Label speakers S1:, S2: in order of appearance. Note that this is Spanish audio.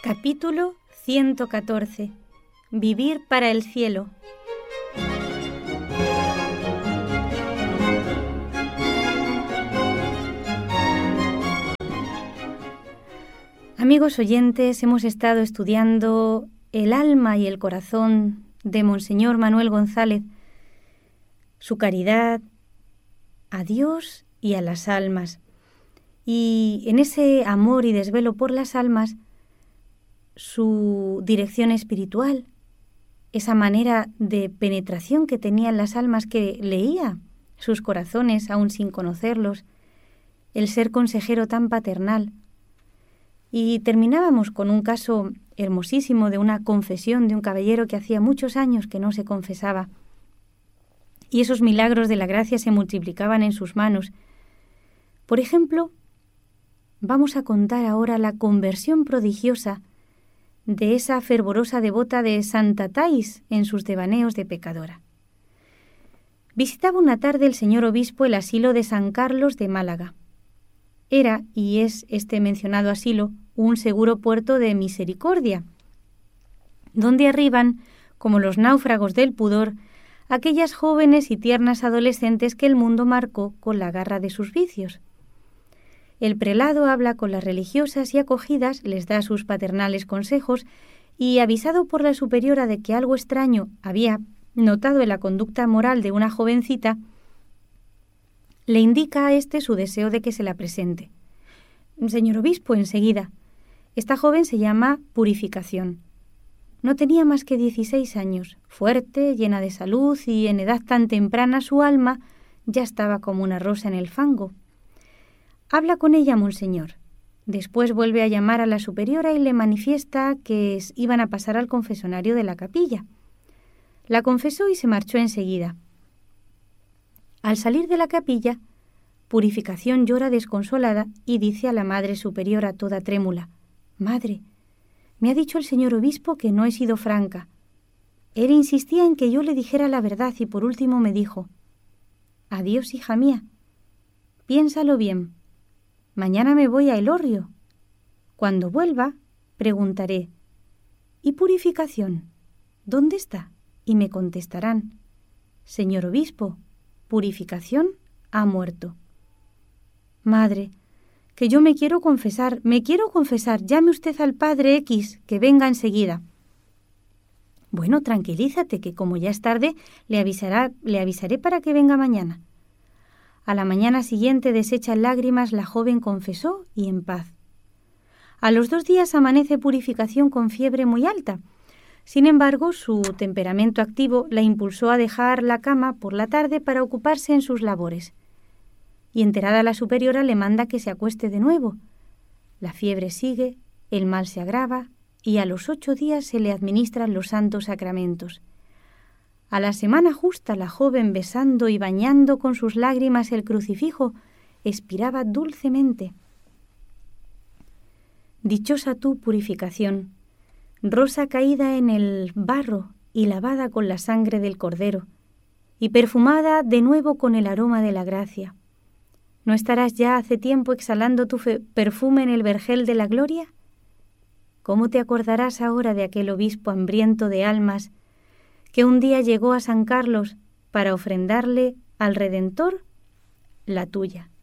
S1: Capítulo 114. Vivir para el cielo. Amigos oyentes, hemos estado estudiando el alma y el corazón de Monseñor Manuel González, su caridad a Dios y a las almas. Y en ese amor y desvelo por las almas, su dirección espiritual, esa manera de penetración que tenían las almas, que leía sus corazones aún sin conocerlos, el ser consejero tan paternal. Y terminábamos con un caso hermosísimo de una confesión de un caballero que hacía muchos años que no se confesaba. Y esos milagros de la gracia se multiplicaban en sus manos. Por ejemplo, vamos a contar ahora la conversión prodigiosa de esa fervorosa devota de Santa Thais en sus devaneos de pecadora. Visitaba una tarde el señor obispo el asilo de San Carlos de Málaga. Era y es este mencionado asilo un seguro puerto de misericordia, donde arriban, como los náufragos del pudor, aquellas jóvenes y tiernas adolescentes que el mundo marcó con la garra de sus vicios. El prelado habla con las religiosas y acogidas, les da sus paternales consejos y, avisado por la superiora de que algo extraño había notado en la conducta moral de una jovencita, le indica a éste su deseo de que se la presente. Señor obispo, enseguida. Esta joven se llama Purificación. No tenía más que 16 años, fuerte, llena de salud y en edad tan temprana su alma ya estaba como una rosa en el fango. Habla con ella, monseñor. Después vuelve a llamar a la superiora y le manifiesta que iban a pasar al confesonario de la capilla. La confesó y se marchó enseguida. Al salir de la capilla, Purificación llora desconsolada y dice a la madre superiora toda trémula: «Madre, me ha dicho el señor obispo que no he sido franca. Él insistía en que yo le dijera la verdad y por último me dijo: adiós, hija mía. Piénsalo bien. Mañana me voy a Elorrio. Cuando vuelva, preguntaré: ¿y Purificación? ¿Dónde está? Y me contestarán: señor obispo, Purificación ha muerto. Madre, que yo me quiero confesar, llame usted al padre X, que venga enseguida». «Bueno, tranquilízate, que como ya es tarde, le avisaré para que venga mañana». A la mañana siguiente, deshecha en lágrimas, la joven confesó y en paz. A los 2 días amanece Purificación con fiebre muy alta. Sin embargo, su temperamento activo la impulsó a dejar la cama por la tarde para ocuparse en sus labores. Y enterada la superiora le manda que se acueste de nuevo. La fiebre sigue, el mal se agrava y a los 8 días se le administran los santos sacramentos. A la semana justa, la joven, besando y bañando con sus lágrimas el crucifijo, expiraba dulcemente. Dichosa tú, Purificación, rosa caída en el barro y lavada con la sangre del Cordero, y perfumada de nuevo con el aroma de la gracia. ¿No estarás ya hace tiempo exhalando tu perfume en el vergel de la gloria? ¿Cómo te acordarás ahora de aquel obispo hambriento de almas que un día llegó a San Carlos para ofrendarle al Redentor la tuya?